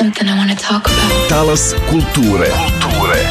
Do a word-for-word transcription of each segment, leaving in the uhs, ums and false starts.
Something I wanna talk about. Talas kulture. Kulture.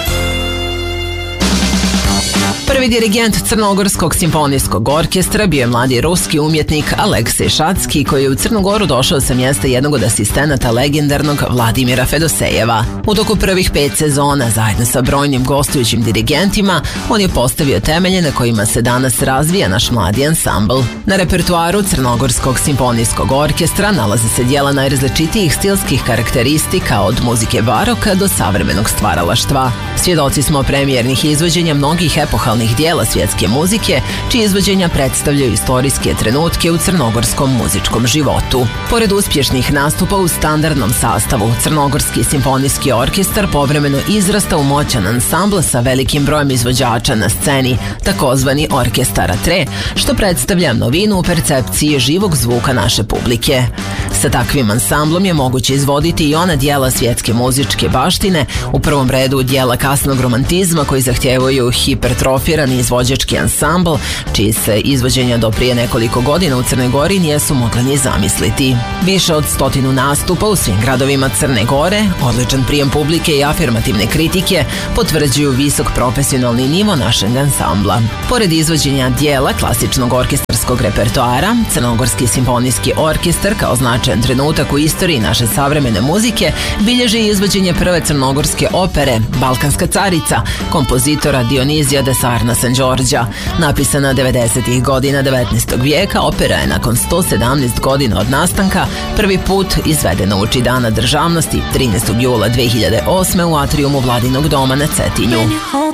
Prvi dirigent Crnogorskog simfonijskog orkestra bio je mladi ruski umjetnik Aleksej Šatski, koji je u Crnu Goru došao sa mjesta jednog od asistenata legendarnog Vladimira Fedosejeva. U toku prvih pet sezona, zajedno sa brojnim gostujućim dirigentima, on je postavio temelje na kojima se danas razvija naš mladi ansambl. Na repertuaru Crnogorskog simfonijskog orkestra nalaze se dijela najrazličitijih stilskih karakteristika, od muzike baroka do savremenog stvaralaštva. Svjedoci smo premijernih izvođenja mnogih epohalnih dijela svjetske muzike, čije izvođenja predstavljaju istorijske trenutke u crnogorskom muzičkom životu. Pored uspješnih nastupa u standardnom sastavu, Crnogorski simfonijski orkestar povremeno izrasta u moćan ansambl sa velikim brojem izvođača na sceni, takozvani orkestar tre, što predstavlja novinu u percepciji živog zvuka naše publike. Sa takvim ansamblom je moguće izvoditi i ona dijela svjetske muzičke baštine, u prvom redu dijela kasnog romantizma koji zahtijevaju hipertrofirani izvođački ansambl, čiji se izvođenja do prije nekoliko godina u Crnoj Gori nijesu mogli ni zamisliti. Više od stotinu nastupa u svim gradovima Crne Gore, odličan prijem publike i afirmativne kritike potvrđuju visok profesionalni nivo našeg ansambla. Pored izvođenja dijela klasičnog orkestarskog repertoara, Crnogorski simfonijski orkestar kao značajan trenutak u istoriji naše savremene muzike bilježi izvođenje prve crnogorske opere Balkanska carica kompozitora Dionizija de Sarna Sanđorđa. Napisana devedesetih godina devetnaestog vijeka, opera je nakon sto sedamnaest godina od nastanka prvi put izvedena uoči Dana državnosti trinaestog jula dve hiljade osme. u atrijumu Vladinog doma na Cetinju.